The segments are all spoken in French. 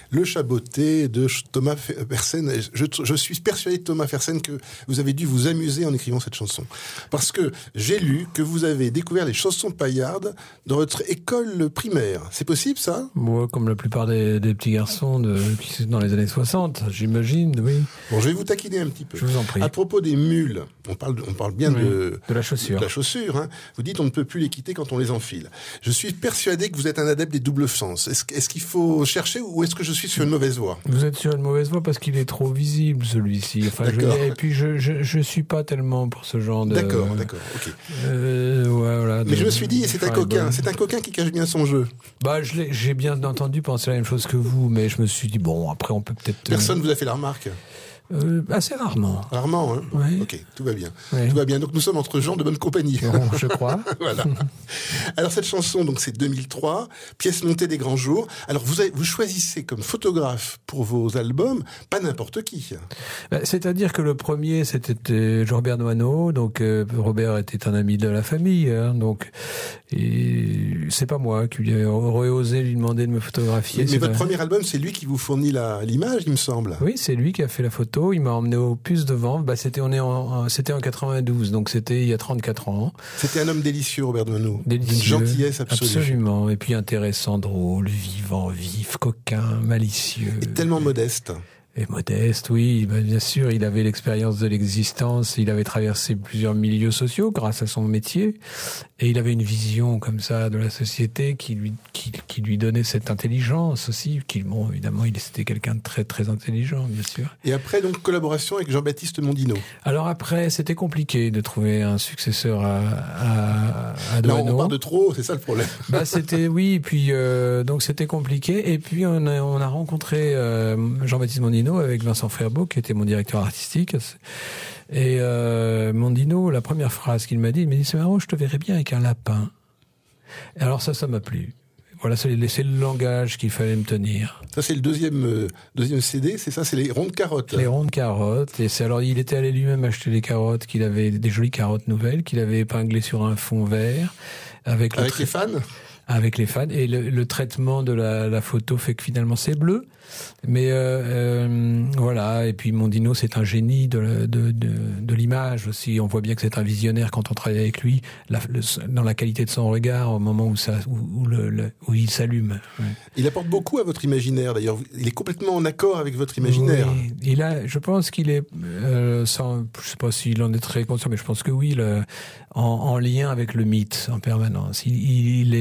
Le Chaboté de Thomas Fersen. Je suis persuadé de Thomas Fersen que vous avez dû vous amuser en écrivant cette chanson. Parce que j'ai lu que vous avez découvert les chansons paillardes dans votre école primaire. C'est possible, ça? Moi, comme la plupart des petits garçons dans les années 60, j'imagine, oui. Bon, je vais vous taquiner un petit peu. Je vous en prie. À propos des mules, on parle bien de la chaussure. De la chaussure, hein. Vous dites on ne peut plus les quitter quand on les enfile. Je suis persuadé que vous êtes un adepte des doubles sens. Est-ce qu'il faut chercher ou est-ce que je suis sur une mauvaise voie? Vous êtes sur une mauvaise voie parce qu'il est trop visible, celui-ci. Enfin, et puis je suis pas tellement pour ce genre de... D'accord, ok. Voilà, mais je me suis dit, c'est un coquin qui cache bien son jeu. Bah, j'ai bien entendu penser la même chose que vous, mais je me suis dit, bon, après on peut peut-être... Personne vous a fait la remarque? Assez rarement. Rarement, hein? Oui. Ok, tout va bien. Oui. Tout va bien. Donc nous sommes entre gens de bonne compagnie. Bon, je crois. Voilà. Alors cette chanson, donc c'est 2003, pièce montée des grands jours. Alors vous choisissez comme photographe pour vos albums pas n'importe qui. C'est-à-dire que le premier c'était Robert Doisneau, donc Robert était un ami de la famille, hein, donc c'est pas moi qui aurais osé lui demander de me photographier. Mais votre premier album, c'est lui qui vous fournit l'image, il me semble. Oui, c'est lui qui a fait la photo. Il m'a emmené au Puce de Vent. C'était en 92, donc c'était il y a 34 ans. C'était un homme délicieux, Robert Doisneau. Délicieux. Une gentillesse absolue. Absolument. Et puis intéressant, drôle, vivant, vif, coquin, malicieux. Et tellement modeste. Et modeste, oui, bien sûr, il avait l'expérience de l'existence, il avait traversé plusieurs milieux sociaux grâce à son métier, et il avait une vision comme ça de la société qui lui donnait cette intelligence aussi, évidemment, c'était quelqu'un de très très intelligent, bien sûr. Et après, donc, collaboration avec Jean-Baptiste Mondino. Alors après, c'était compliqué de trouver un successeur à Doisneau. Non, on parle de trop, c'est ça le problème. Oui, puis donc c'était compliqué, et puis on a rencontré Jean-Baptiste Mondino avec Vincent Ferbeau, qui était mon directeur artistique. Et Mondino, la première phrase qu'il m'a dit, c'est marrant, je te verrais bien avec un lapin. Et alors ça m'a plu. Voilà, c'est le langage qu'il fallait me tenir. Ça, c'est le deuxième CD, c'est ça, c'est les rondes carottes. Les rondes carottes. Et alors, il était allé lui-même acheter les carottes des jolies carottes nouvelles, qu'il avait épinglées sur un fond vert. Avec les fans? Avec les fans. Et le traitement de la photo fait que finalement c'est bleu. Mais voilà. Et puis Mondino, c'est un génie de l'image aussi. On voit bien que c'est un visionnaire quand on travaille avec lui, dans la qualité de son regard au moment où il s'allume. Ouais. Il apporte beaucoup à votre imaginaire. D'ailleurs, il est complètement en accord avec votre imaginaire. Oui, je pense qu'il est, je sais pas s'il en est très conscient, mais je pense que oui, en lien avec le mythe en permanence. Il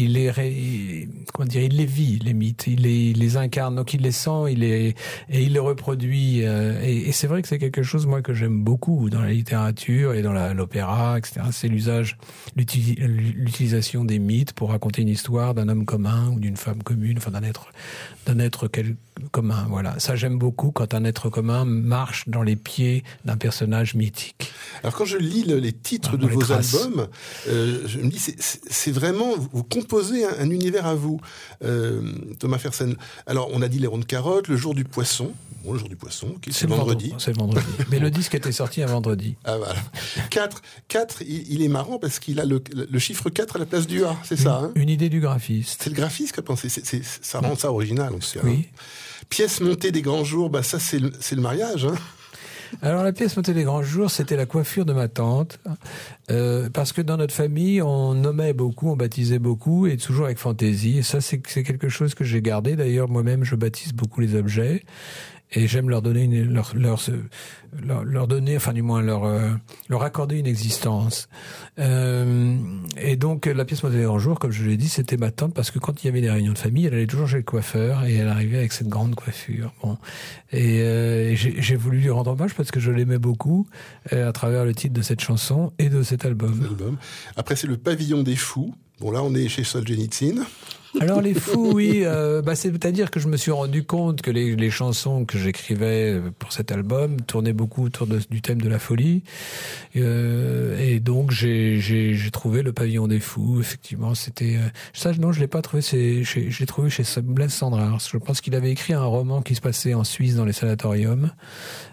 les vit, les mythes, il les incarne, donc il les sent, et il les reproduit. Et c'est vrai que c'est quelque chose, moi, que j'aime beaucoup dans la littérature et dans l'opéra, etc. C'est l'utilisation des mythes pour raconter une histoire d'un homme commun ou d'une femme commune, enfin d'un être commun. Voilà, ça j'aime beaucoup quand un être commun marche dans les pieds d'un personnage mythique. Alors quand je lis les titres de vos albums, je me dis c'est vraiment, vous composez un univers à vous, Thomas Fersen. Alors on a dit les rondes carottes, le jour du poisson. Bon, le jour du poisson, c'est vendredi. C'est vendredi. Mais le disque était sorti un vendredi. Ah voilà. 4, il est marrant parce qu'il a le chiffre 4 à la place du A, c'est ça, hein? Une idée du graphiste. C'est le graphiste qui a pensé, ça rend ça original. Donc, oui. Pièce montée des grands jours, ça c'est le mariage, hein? Alors la pièce montée des grands jours, c'était la coiffure de ma tante, parce que dans notre famille, on nommait beaucoup, on baptisait beaucoup, et toujours avec fantaisie. Et ça, c'est quelque chose que j'ai gardé. D'ailleurs, moi-même, je baptise beaucoup les objets. Et j'aime leur donner leur donner, enfin du moins leur accorder une existence. Et donc la pièce montée des grands jours, comme je l'ai dit, c'était ma tante, parce que quand il y avait des réunions de famille, elle allait toujours chez le coiffeur et elle arrivait avec cette grande coiffure. Bon, et j'ai voulu lui rendre hommage parce que je l'aimais beaucoup à travers le titre de cette chanson et de cet album. Après, c'est le Pavillon des Fous. Bon, là, on est chez Solzhenitsyn. Alors les fous, oui, c'est-à-dire que je me suis rendu compte que les chansons que j'écrivais pour cet album tournaient beaucoup autour du thème de la folie, et donc j'ai trouvé le Pavillon des Fous. Effectivement, c'était ça. Non, je l'ai pas trouvé. Je l'ai trouvé chez Blaise Cendrars. Je pense qu'il avait écrit un roman qui se passait en Suisse dans les sanatoriums.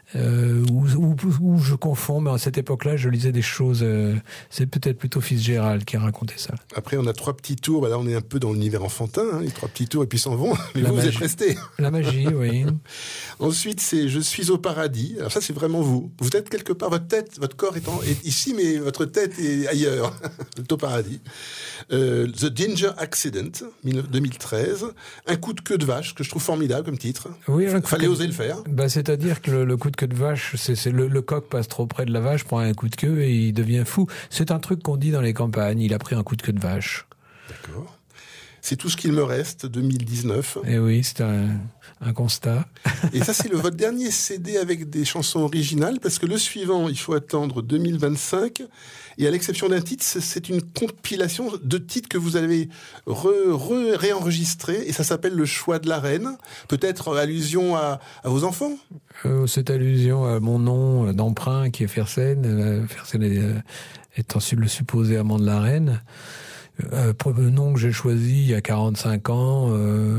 Ou je confonds, mais à cette époque-là, je lisais des choses... c'est peut-être plutôt Fitzgerald qui racontait ça. Après, on a 3 petits tours. Là, on est un peu dans l'univers enfantin. Les 3 petits tours et puis s'en vont. Mais vous êtes restés. La magie, oui. Ensuite, c'est « Je suis au paradis ». Alors ça, c'est vraiment vous. Vous êtes quelque part, votre corps est ici, mais votre tête est ailleurs. Vous êtes au paradis. The Danger Accident, 2013. Un coup de queue de vache, que je trouve formidable comme titre. Oui, fallait oser le faire. C'est-à-dire que le coup de queue de vache, c'est le coq passe trop près de la vache, prend un coup de queue et il devient fou. C'est un truc qu'on dit dans les campagnes. Il a pris un coup de queue de vache. D'accord. C'est tout ce qu'il me reste, 2019. Et oui, c'est un constat. Et ça, c'est votre dernier CD avec des chansons originales, parce que le suivant, il faut attendre 2025. Et à l'exception d'un titre, c'est une compilation de titres que vous avez réenregistrés, et ça s'appelle Le Choix de la Reine. Peut-être allusion à vos enfants ? C'est allusion à mon nom d'emprunt qui est Fersen. Fersen étant le supposé amant de la reine. Nom que j'ai choisi il y a 45 ans,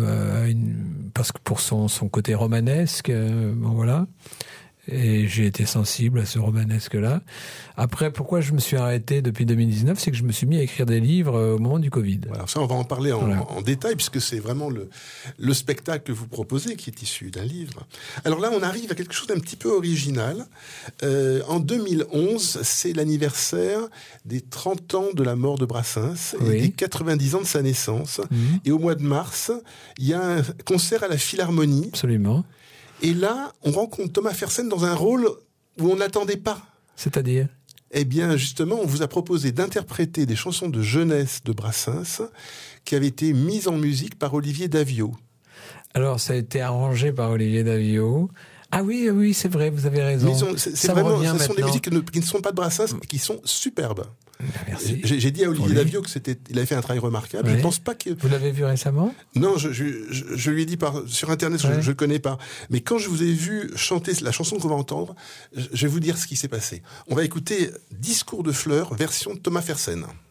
parce que pour son côté romanesque, bon voilà. Et j'ai été sensible à ce romanesque-là. Après, pourquoi je me suis arrêté depuis 2019, c'est que je me suis mis à écrire des livres au moment du Covid. Voilà, ça, on va en parler en détail, puisque c'est vraiment le spectacle que vous proposez qui est issu d'un livre. Alors là, on arrive à quelque chose d'un petit peu original. En 2011, c'est l'anniversaire des 30 ans de la mort de Brassens et des 90 ans de sa naissance. Et au mois de mars, il y a un concert à la Philharmonie. Absolument. Et là, on rencontre Thomas Fersen dans un rôle où on ne l'attendait pas. C'est-à-dire ? Eh bien, justement, on vous a proposé d'interpréter des chansons de jeunesse de Brassens qui avaient été mises en musique par Olivier Daviau. Alors, ça a été arrangé par Olivier Daviau. Ah oui, c'est vrai, vous avez raison. Ce sont des musiques qui ne sont pas de Brassens, mais qui sont superbes. Merci. J'ai dit à Olivier Daviau il avait fait un travail remarquable. Ouais. Je pense pas que... Vous l'avez vu récemment ? Non, je lui ai dit sur Internet, je ne connais pas. Mais quand je vous ai vu chanter la chanson qu'on va entendre, je vais vous dire ce qui s'est passé. On va écouter Discours de fleurs, version Thomas Fersen.